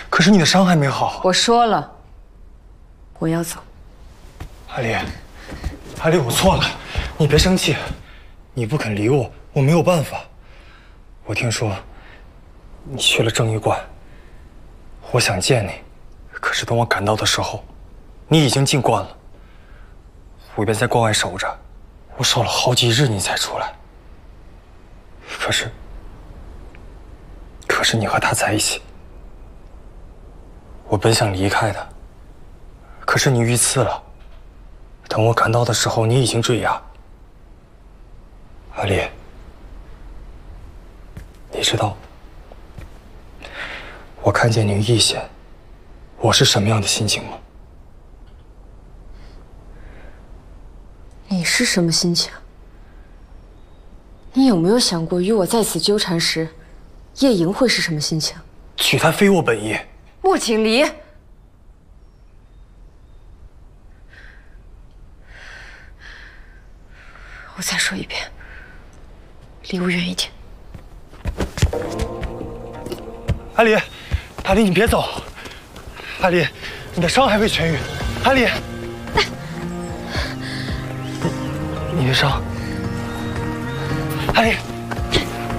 可是你的伤还没好。 我说了，我要走。 阿丽，阿丽，我错了，你别生气。你不肯理我，我没有办法。我听说你去了正义馆，我想见你，可是等我赶到的时候，你已经进关了。我一边在关外守着，我守了好几日你才出来。可是你和他在一起，我本想离开的，可是你遇刺了。等我赶到的时候，你已经坠崖。阿丽，你知道，我看见你遇险，我是什么样的心情吗？ 你是什么心情？你有没有想过，与我在此纠缠时，叶莹会是什么心情？ 娶她非我本意。 穆景离，我再说一遍，离我远一点。 阿丽，阿丽，你别走。阿丽，你的伤还未痊愈。阿丽，你的伤。阿丽。